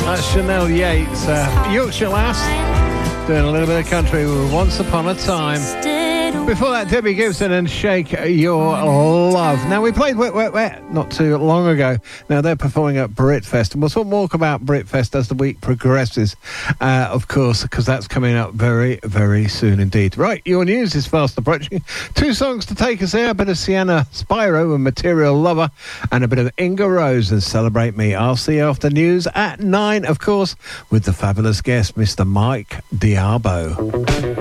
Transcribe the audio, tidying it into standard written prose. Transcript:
That's Chanel Yates, Yorkshire Lass, doing a little bit of country with Once Upon a Time. Before that, Debbie Gibson and Shake Your Love. Now, we played Wet Wet Wet not too long ago. Now, they're performing at Britfest, and we'll talk more about Britfest as the week progresses, of course, because that's coming up very, very soon indeed. Right, your news is fast approaching. 2 songs to take us there, a bit of Sienna Spyro and Material Lover, and a bit of Inga Rose and Celebrate Me. I'll see you after news at 9, of course, with the fabulous guest, Mr. Mike Diabo.